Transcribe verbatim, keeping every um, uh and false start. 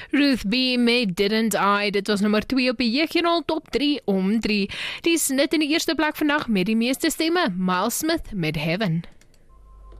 Ruth B. met Didn't I, dit was nummer twee op die J G nul top drie om drie. Die snit in die eerste plek vandag met die meeste stemme, Miles Smith met Heaven.